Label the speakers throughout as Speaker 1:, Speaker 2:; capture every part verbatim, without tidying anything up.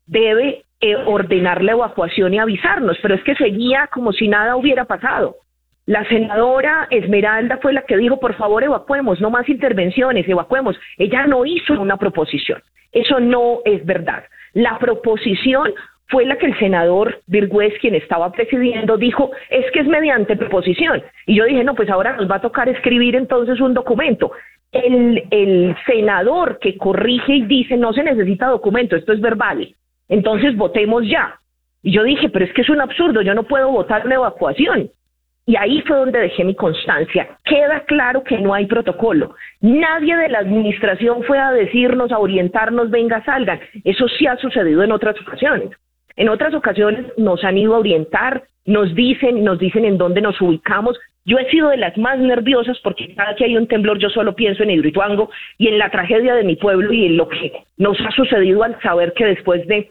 Speaker 1: debe eh, ordenar la evacuación y avisarnos, pero es que seguía como si nada hubiera pasado. La senadora Esmeralda fue la que dijo, por favor, evacuemos, no más intervenciones, evacuemos. Ella no hizo una proposición. Eso no es verdad. La proposición fue la que el senador Virgüez, quien estaba presidiendo, dijo, es que es mediante proposición. Y yo dije, no, pues ahora nos va a tocar escribir entonces un documento. El, el senador que corrige y dice, no se necesita documento, esto es verbal. Entonces votemos ya. Y yo dije, pero es que es un absurdo, yo no puedo votar una evacuación. Y ahí fue donde dejé mi constancia. Queda claro que no hay protocolo. Nadie de la administración fue a decirnos, a orientarnos, venga, salgan. Eso sí ha sucedido en otras ocasiones. En otras ocasiones nos han ido a orientar, nos dicen, nos dicen en dónde nos ubicamos. Yo he sido de las más nerviosas porque cada que hay un temblor yo solo pienso en Hidroituango y en la tragedia de mi pueblo y en lo que nos ha sucedido al saber que después de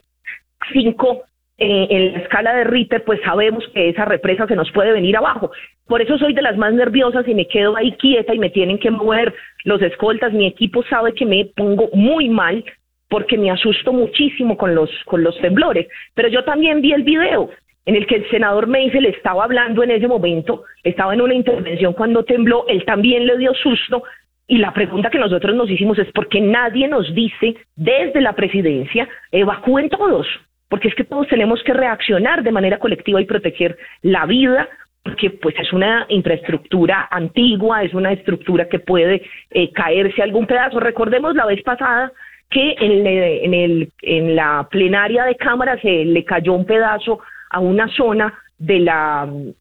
Speaker 1: cinco Eh, en la escala de Ritter, pues sabemos que esa represa se nos puede venir abajo. Por eso soy de las más nerviosas y me quedo ahí quieta y me tienen que mover los escoltas. Mi equipo sabe que me pongo muy mal porque me asusto muchísimo con los, con los temblores. Pero yo también vi el video en el que el senador Meisel estaba hablando en ese momento, estaba en una intervención cuando tembló, él también le dio susto. Y la pregunta que nosotros nos hicimos es ¿por qué nadie nos dice desde la presidencia, evacúen todos? Porque es que todos tenemos que reaccionar de manera colectiva y proteger la vida, porque pues es una infraestructura antigua, es una estructura que puede eh, caerse algún pedazo. Recordemos la vez pasada que en, el, en, el, en la plenaria de Cámara se le cayó un pedazo a una zona de la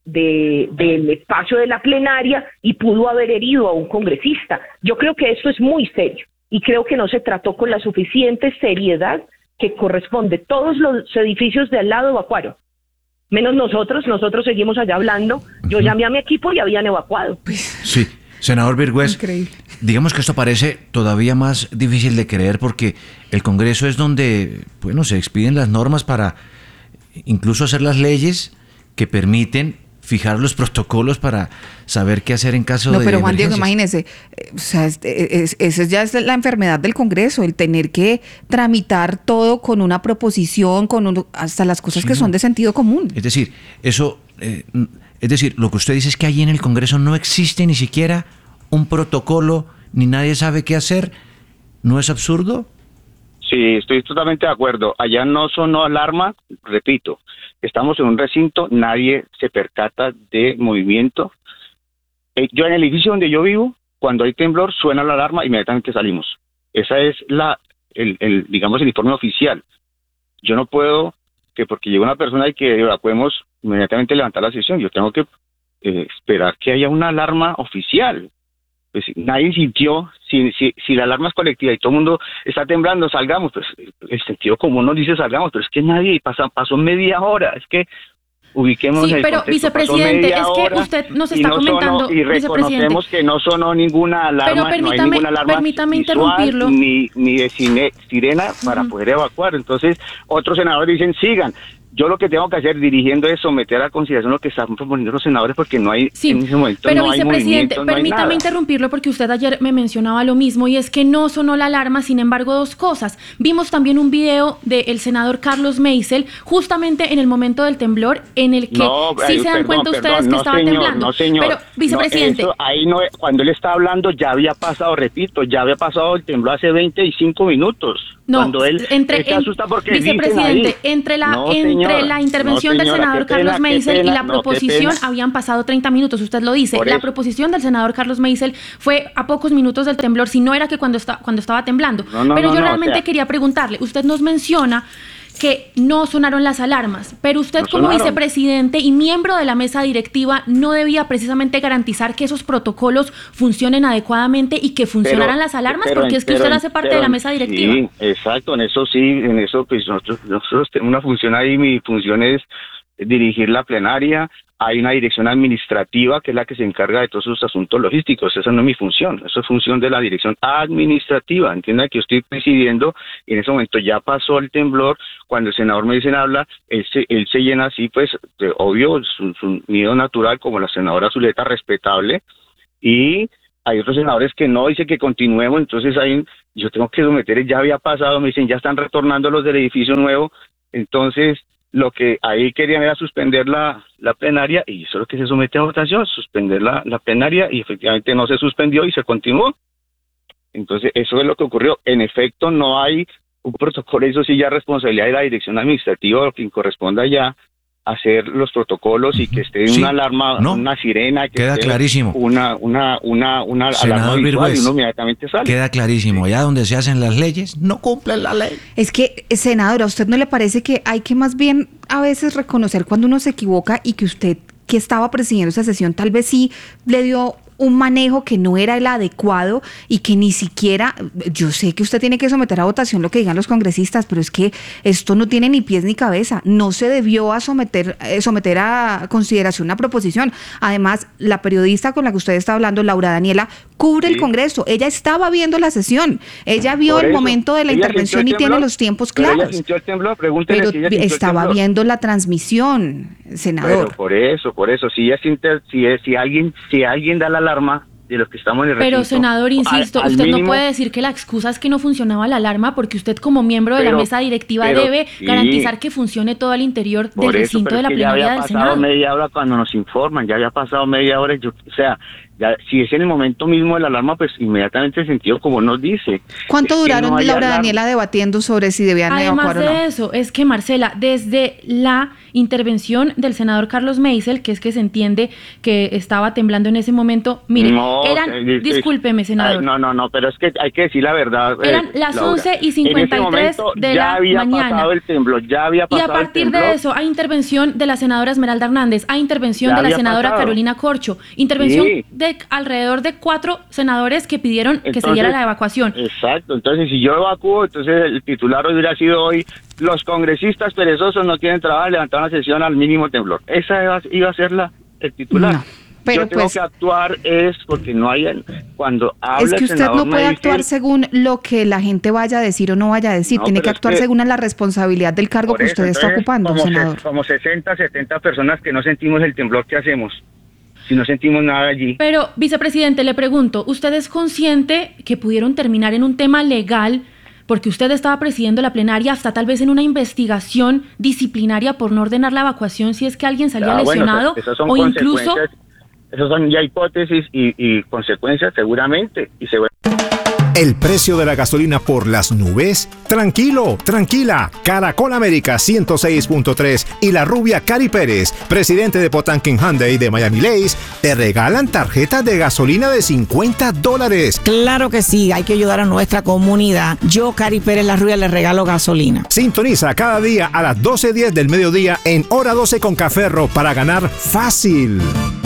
Speaker 1: de, del espacio de la plenaria y pudo haber herido a un congresista. Yo creo que esto es muy serio y creo que no se trató con la suficiente seriedad que corresponde. Todos los edificios de al lado evacuaron, menos nosotros, nosotros seguimos allá hablando. Yo llamé a mi equipo y habían evacuado.
Speaker 2: Sí, senador Virgüez, increíble. Digamos que esto parece todavía más difícil de creer porque el Congreso es donde, bueno, se expiden las normas para incluso hacer las leyes que permiten fijar los protocolos para saber qué hacer en caso
Speaker 3: no,
Speaker 2: de
Speaker 3: No, pero Juan Diego,
Speaker 2: emergencias.
Speaker 3: imagínese, o sea, esa ya es la enfermedad del Congreso, el tener que tramitar todo con una proposición, con un, hasta las cosas sí, que son de sentido común.
Speaker 2: Es decir, eso, eh, es decir, lo que usted dice es que allí en el Congreso no existe ni siquiera un protocolo, ni nadie sabe qué hacer. ¿No es absurdo?
Speaker 4: Sí, estoy totalmente de acuerdo. Allá no sonó alarma, repito, estamos en un recinto, nadie se percata de movimiento. Eh, yo en el edificio donde yo vivo, cuando hay temblor, suena la alarma e inmediatamente salimos. Esa es la, el, el, digamos, el informe oficial. Yo no puedo que porque llega una persona y que evacuemos, inmediatamente levantar la sesión. Yo tengo que eh, esperar que haya una alarma oficial. Pues nadie sintió, si, si, si la alarma es colectiva y todo el mundo está temblando, salgamos, pues el sentido común nos dice salgamos, pero es que nadie, pasó, pasó media hora, es que ubiquémonos
Speaker 5: sí,
Speaker 4: en el
Speaker 5: pero
Speaker 4: contexto,
Speaker 5: vicepresidente, es que usted nos está
Speaker 4: y no
Speaker 5: comentando,
Speaker 4: sonó, y reconocemos que no sonó ninguna alarma,
Speaker 5: pero
Speaker 4: no hay ninguna alarma
Speaker 5: permítame
Speaker 4: visual,
Speaker 5: interrumpirlo.
Speaker 4: ni, ni de cine, sirena para
Speaker 5: uh-huh.
Speaker 4: poder evacuar. Entonces, otros senadores dicen sigan. Yo lo que tengo que hacer dirigiendo es someter a consideración lo que están proponiendo los senadores porque no hay
Speaker 5: sí,
Speaker 4: en ese momento
Speaker 5: pero
Speaker 4: no hay
Speaker 5: vicepresidente,
Speaker 4: movimiento, no
Speaker 5: permítame
Speaker 4: hay nada.
Speaker 5: interrumpirlo porque usted ayer me mencionaba lo mismo y es que no sonó la alarma, sin embargo dos cosas. Vimos también un video del senador Carlos Meisel justamente en el momento del temblor en el que
Speaker 4: no,
Speaker 5: sí
Speaker 4: eh,
Speaker 5: se dan
Speaker 4: perdón,
Speaker 5: cuenta
Speaker 4: perdón,
Speaker 5: ustedes
Speaker 4: no,
Speaker 5: que estaba
Speaker 4: señor,
Speaker 5: temblando.
Speaker 4: No, señor.
Speaker 5: Pero vicepresidente.
Speaker 4: No, eso, ahí no, cuando él estaba hablando ya había pasado, repito, ya había pasado el temblor hace veinticinco minutos.
Speaker 5: No,
Speaker 4: cuando él,
Speaker 5: entre,
Speaker 4: él se asusta porque
Speaker 5: vicepresidente,
Speaker 4: ahí.
Speaker 5: entre la
Speaker 4: no,
Speaker 5: entre
Speaker 4: señora,
Speaker 5: la intervención
Speaker 4: no, señora,
Speaker 5: del senador
Speaker 4: pena,
Speaker 5: Carlos Meisel
Speaker 4: pena,
Speaker 5: y la
Speaker 4: no,
Speaker 5: proposición habían pasado treinta minutos, usted lo dice.
Speaker 4: Por
Speaker 5: la
Speaker 4: eso.
Speaker 5: proposición del senador Carlos Meisel fue a pocos minutos del temblor, si no era que cuando, está, cuando estaba temblando.
Speaker 4: No, no,
Speaker 5: pero
Speaker 4: no,
Speaker 5: yo
Speaker 4: no,
Speaker 5: realmente
Speaker 4: o sea,
Speaker 5: quería preguntarle, usted nos menciona que no sonaron las alarmas, pero usted
Speaker 4: no
Speaker 5: como
Speaker 4: sonaron.
Speaker 5: vicepresidente y miembro de la mesa directiva no debía precisamente garantizar que esos protocolos funcionen adecuadamente y que funcionaran
Speaker 4: pero,
Speaker 5: las alarmas,
Speaker 4: pero,
Speaker 5: porque es que
Speaker 4: pero,
Speaker 5: usted hace parte
Speaker 4: pero,
Speaker 5: de la mesa directiva.
Speaker 4: Sí, exacto, en eso sí, en eso pues nosotros, nosotros tenemos una función ahí, mi función es dirigir la plenaria. Hay una dirección administrativa que es la que se encarga de todos esos asuntos logísticos. Esa no es mi función, eso es función de la dirección administrativa. Entienda que yo estoy presidiendo y en ese momento ya pasó el temblor. Cuando el senador me dice habla, él se, él se llena así, pues, de, obvio, su, su nido natural, como la senadora Zuleta, respetable. Y hay otros senadores que no dicen que continuemos, entonces hay yo tengo que someter, ya había pasado, me dicen, ya están retornando los del edificio nuevo, entonces lo que ahí querían era suspender la, la plenaria, y eso es lo que se somete a votación, suspender la, la plenaria, y efectivamente no se suspendió y se continuó. Entonces eso es lo que ocurrió. En efecto, no hay un protocolo, eso sí ya es responsabilidad de la dirección administrativa, lo que corresponda ya hacer los protocolos y que esté
Speaker 2: sí,
Speaker 4: una alarma,
Speaker 2: no,
Speaker 4: una sirena, que
Speaker 2: queda
Speaker 4: esté
Speaker 2: clarísimo.
Speaker 4: Una, una, una, una
Speaker 2: Senador
Speaker 4: alarma visual
Speaker 2: Virgües,
Speaker 4: y uno inmediatamente sale.
Speaker 2: Queda clarísimo, allá donde se hacen las leyes, no cumplen la ley.
Speaker 3: Es que, senadora, ¿a usted no le parece que hay que más bien a veces reconocer cuando uno se equivoca y que usted, que estaba presidiendo esa sesión, tal vez sí le dio un manejo que no era el adecuado y que ni siquiera, yo sé que usted tiene que someter a votación lo que digan los congresistas, pero es que esto no tiene ni pies ni cabeza, no se debió a someter, eh, someter a consideración una proposición. Además, la periodista con la que usted está hablando, Laura Daniela, cubre sí. el Congreso, ella estaba viendo la sesión, ella vio Por el eso, momento de la intervención y tiene los tiempos claros.
Speaker 4: Ella sintió el temblor, pregúntele
Speaker 3: pero
Speaker 4: si ella sintió
Speaker 3: estaba
Speaker 4: el temblor.
Speaker 3: viendo la transmisión, senador.
Speaker 4: Pero por eso, por eso, si ella siente, si, si alguien, si alguien da la alarma de los que estamos en el recinto.
Speaker 5: Pero, senador, insisto, al, al usted mínimo, no puede decir que la excusa es que no funcionaba la alarma, porque usted como miembro de pero, la mesa directiva pero, debe sí, garantizar que funcione todo al interior del eso, recinto de la plenaria del Senado. Ya había pasado
Speaker 4: media hora cuando nos informan, ya había pasado media hora, yo, o sea, ya, si es en el momento mismo de la alarma, pues inmediatamente el sentido como nos dice.
Speaker 3: ¿Cuánto
Speaker 4: es
Speaker 3: duraron
Speaker 4: no
Speaker 3: Laura
Speaker 4: alarma.
Speaker 3: Daniela debatiendo sobre si debían
Speaker 5: Además
Speaker 3: evacuar o no?
Speaker 5: Además de eso, es que Marcela, desde la intervención del senador Carlos Meisel, que es que se entiende que estaba temblando en ese momento, mire,
Speaker 4: no,
Speaker 5: eran,
Speaker 4: eh,
Speaker 5: discúlpeme, senador.
Speaker 4: Ay, no, no, no, pero es que hay que decir la verdad.
Speaker 5: Eran
Speaker 4: eh,
Speaker 5: las
Speaker 4: Laura.
Speaker 5: once y cincuenta y tres de
Speaker 4: ya
Speaker 5: la
Speaker 4: había
Speaker 5: mañana.
Speaker 4: Pasado el temblor, ya había pasado
Speaker 5: y a partir
Speaker 4: el
Speaker 5: de eso hay intervención de la senadora Esmeralda Hernández, hay intervención
Speaker 4: ya
Speaker 5: de la senadora
Speaker 4: pasado.
Speaker 5: Carolina Corcho, intervención
Speaker 4: sí.
Speaker 5: de alrededor de cuatro senadores que pidieron
Speaker 4: entonces,
Speaker 5: que se diera la evacuación.
Speaker 4: Exacto, entonces si yo evacúo, entonces el titular hubiera sido hoy: los congresistas perezosos no quieren trabajar, levantar una sesión al mínimo temblor. Esa iba, iba a ser la el titular.
Speaker 3: No, pero
Speaker 4: yo tengo
Speaker 3: pues,
Speaker 4: que actuar es porque no hay, cuando habla
Speaker 3: es que usted no puede actuar
Speaker 4: dice,
Speaker 3: según lo que la gente vaya a decir o no vaya a decir,
Speaker 4: no,
Speaker 3: tiene que actuar
Speaker 4: que,
Speaker 3: según la responsabilidad del cargo que usted
Speaker 4: eso,
Speaker 3: está ocupando,
Speaker 4: como
Speaker 3: senador.
Speaker 4: Se, como sesenta, setenta personas que no sentimos el temblor, ¿qué hacemos? Si no sentimos nada allí.
Speaker 5: Pero, vicepresidente, le pregunto, ¿usted es consciente que pudieron terminar en un tema legal porque usted estaba presidiendo la plenaria, hasta tal vez en una investigación disciplinaria por no ordenar la evacuación si es que alguien salía ah, lesionado?
Speaker 4: Bueno, esas son
Speaker 5: o incluso...
Speaker 4: Esas son ya hipótesis y, y consecuencias seguramente. Y seguramente.
Speaker 6: El precio de la gasolina por las nubes. Tranquilo, tranquila. Caracol América ciento seis punto tres y la rubia Cari Pérez, presidente de Potanquín Hyundai de Miami Lakes, te regalan tarjetas de gasolina de cincuenta dólares.
Speaker 7: Claro que sí, hay que ayudar a nuestra comunidad. Yo, Cari Pérez, la rubia, le regalo gasolina.
Speaker 6: Sintoniza cada día a las doce diez del mediodía en Hora doce con Caferro para ganar fácil.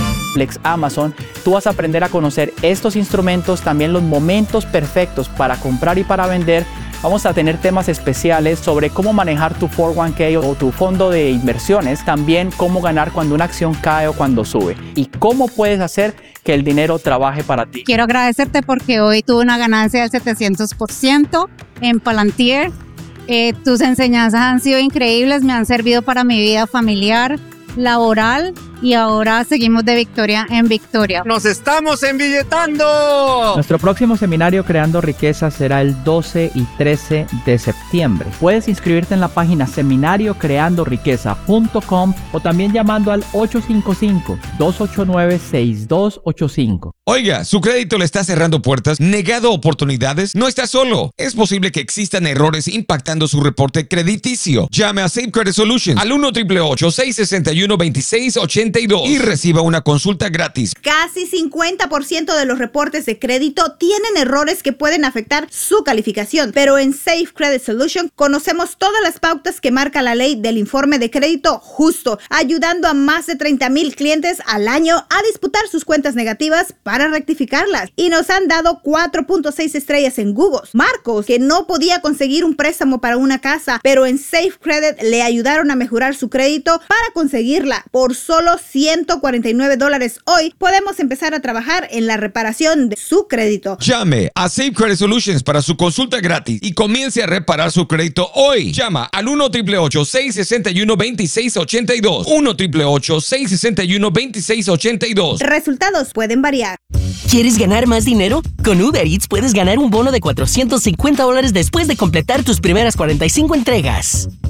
Speaker 8: Amazon, tú vas a aprender a conocer estos instrumentos, también los momentos perfectos para comprar y para vender. Vamos a tener temas especiales sobre cómo manejar tu cuatro uno K o tu fondo de inversiones, también cómo ganar cuando una acción cae o cuando sube y cómo puedes hacer que el dinero trabaje para ti.
Speaker 9: Quiero agradecerte porque hoy tuve una ganancia del setecientos por ciento en Palantir. Eh, tus enseñanzas han sido increíbles, me han servido para mi vida familiar, laboral, y ahora seguimos de victoria en victoria.
Speaker 10: ¡Nos estamos embilletando!
Speaker 8: Nuestro próximo seminario Creando Riqueza será el doce y trece de septiembre. Puedes inscribirte en la página seminario creando riqueza punto com o también llamando al ocho cinco cinco, dos ocho nueve, seis dos ocho cinco.
Speaker 11: Oiga, ¿su crédito le está cerrando puertas, negado oportunidades? No está solo. Es posible que existan errores impactando su reporte crediticio. Llame a Safe Credit Solutions al uno, ocho ocho ocho, seis seis uno, dos seis ocho dos y reciba una consulta gratis.
Speaker 12: Casi cincuenta por ciento de los reportes de crédito tienen errores que pueden afectar su calificación, pero en Safe Credit Solution conocemos todas las pautas que marca la ley del informe de crédito justo, ayudando a más de treinta mil clientes al año a disputar sus cuentas negativas para rectificarlas, y nos han dado cuatro punto seis estrellas en Google. Marcos, que no podía conseguir un préstamo para una casa, pero en Safe Credit le ayudaron a mejorar su crédito para conseguirla por solo ciento cuarenta y nueve dólares. Hoy podemos empezar a trabajar en la reparación de su crédito.
Speaker 11: Llame a Safe Credit Solutions para su consulta gratis y comience a reparar su crédito hoy. Llama al uno, ocho ocho ocho, seis seis uno, dos seis ocho dos. uno, ocho ocho ocho, seis seis uno, dos seis ocho dos.
Speaker 12: Resultados pueden variar.
Speaker 13: ¿Quieres ganar más dinero? Con Uber Eats puedes ganar un bono de cuatrocientos cincuenta dólares después de completar tus primeras cuarenta y cinco entregas.